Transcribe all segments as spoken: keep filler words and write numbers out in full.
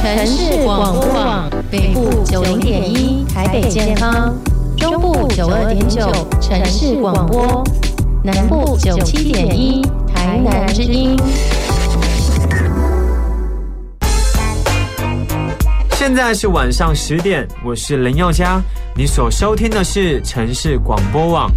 城市广播网，北部九零点一台北健康，中部九二点九城市广播，南部九七点一台南之音。 现在是晚上十点，我是林宥嘉，你所收听的是城市广播网。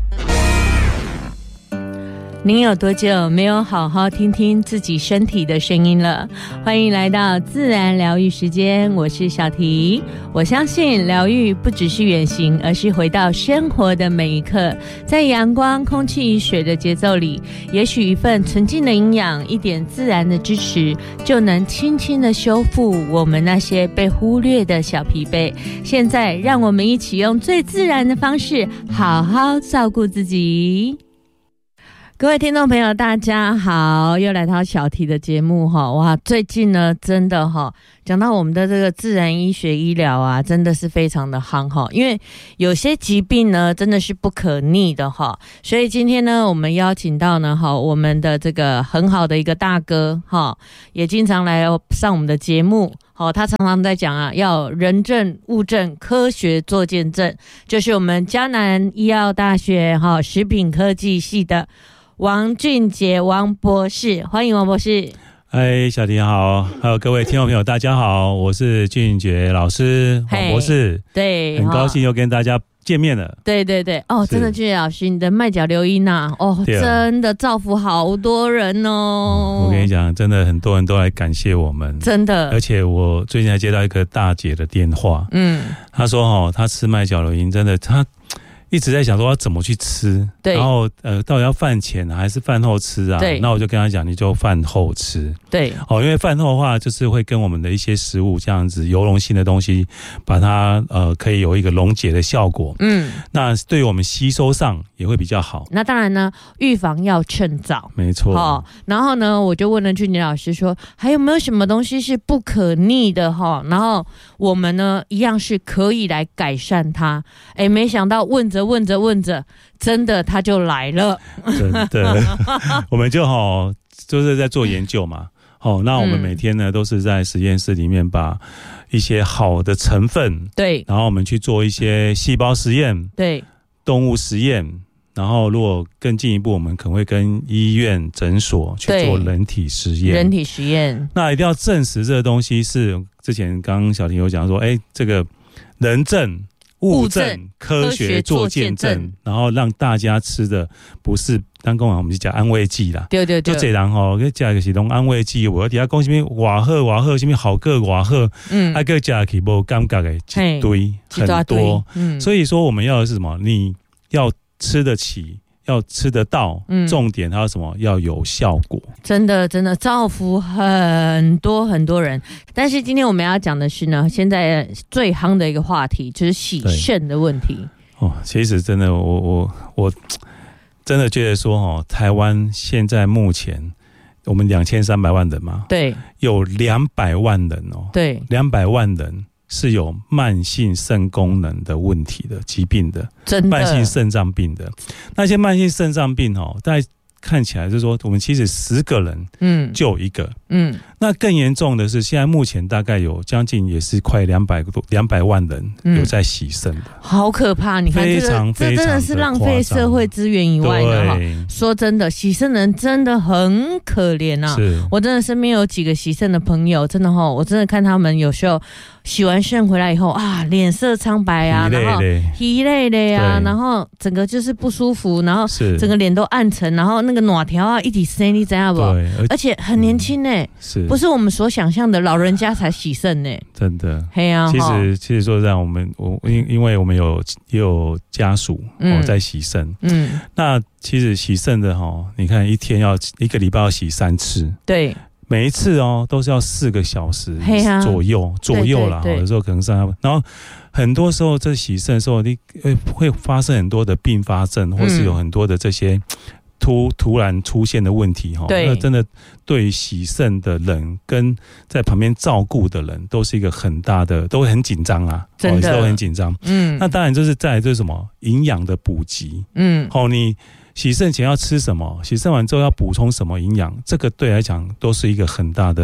您有多久没有好好听听自己身体的声音了？欢迎来到自然疗愈时间，我是小提。我相信疗愈不只是远行，而是回到生活的每一刻，在阳光、空气、水的节奏里，也许一份纯净的营养，一点自然的支持，就能轻轻的修复我们那些被忽略的小疲惫。现在让我们一起用最自然的方式，好好照顾自己。各位听众朋友大家好，又来到小提的节目哈。哇，最近呢真的哈，讲到我们的这个自然医学医疗啊，真的是非常的夯哈，因为有些疾病呢真的是不可逆的哈，所以今天呢我们邀请到呢哈我们的这个很好的一个大哥哈，也经常来上我们的节目。哦，他常常在讲啊，要人证、物证、科学做见证，就是我们嘉南医药大学哈食品科技系的王俊杰王博士，欢迎王博士。 嗨，小提好，还有各位听众朋友，大家好，我是俊杰老师，王博士。 对， 很高兴又跟大家见面了。 对对对，哦，真的俊杰老师，你的麦角流音呐、啊，哦，真的造福好多人哦。 我跟你讲，真的很多人都来感谢我们，真的。而且我最近还接到一个大姐的电话，嗯，她说哦，她吃麦角流音，真的她。一直在想说要怎么去吃，对，然后呃，到底要饭前还是饭后吃啊？对，那我就跟他讲，你就饭后吃，对，哦，因为饭后的话，就是会跟我们的一些食物这样子油溶性的东西，把它呃可以有一个溶解的效果，嗯，那对于我们吸收上也会比较好。那当然呢，预防要趁早，没错。哦，然后呢，我就问了俊杰老师说，还有没有什么东西是不可逆的哈？然后我们呢，一样是可以来改善它。哎，没想到问着。问着问着，真的他就来了，真的，我们就好就是在做研究嘛。好，那我们每天呢都是在实验室里面把一些好的成分，对，然后我们去做一些细胞实验，对，动物实验，然后如果更进一步，我们可能会跟医院、诊所去做人体实验，人体实验，那一定要证实这个东西是之前刚刚小婷有讲说，哎，这个人证。物证科学做见证，然后让大家吃的不是当讲我们是讲安慰剂啦，对对对，就这人吼，佮食个是拢安慰剂，我底下讲什么偌好偌好，什么好个偌好，嗯，还佮食起无感觉的一堆很多，嗯，所以说我们要的是什么？你要吃得起。要吃得到，嗯，重点还有什么？要有效果。真的，真的造福很多很多人。但是今天我们要讲的是呢，现在最夯的一个话题就是洗肾的问题。哦，其实真的，我我我真的觉得说，哦，台湾现在目前我们两千三百万人嘛，对，有两百万人哦，对，两百万人。是有慢性肾功能的问题的疾病的，真的慢性肾脏病的。那些慢性肾脏病哦，大家看起来就是说，我们其实十个人，嗯，就有一个，嗯。那更严重的是，现在目前大概有将近也是快两百多两百万人有在洗肾的，嗯，好可怕！你看这个，这真的是浪费社会资源以外的哈。说真的，洗肾人真的很可怜啊！我真的身边有几个洗肾的朋友，真的哈，我真的看他们有时候。洗完肾回来以后啊，脸色苍白啊，然后疲累累啊，然后整个就是不舒服，然后整个脸都暗沉，然后那个哪条啊一体生，你知道不？而且很年轻呢，嗯，是不是我们所想象的老人家才洗肾呢？真的，嘿啊，其实其实说这样，我们我因因为我们有也有家属哦在洗肾，嗯，那其实洗肾的哈，你看一天要一个礼拜要洗三次，对。每一次哦，都是要四个小时左右，左右啦，有时候可能上，然后很多时候这洗肾的时候，你会发生很多的并发症，或是有很多的这些突突然出现的问题哈。那真的对于洗肾的人跟在旁边照顾的人，都是一个很大的，都会很紧张啊，真的都很紧张。嗯，那当然就是再来就是什么营养的补给，嗯，好你。洗肾前要吃什么？洗肾完之后要补充什么营养？这个对来讲都是一个很大的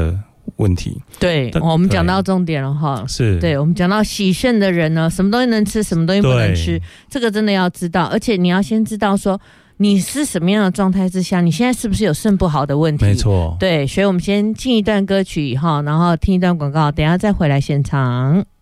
问题。 对，我们讲到重点了哈， 是对，我们讲到洗肾的人呢，什么东西能吃，什么东西不能吃，这个真的要知道，而且你要先知道说你是什么样的状态之下，你现在是不是有肾不好的问题？ 没错， 对，所以我们先进一段歌曲哈，然后听一段广告，等一下再回来现场。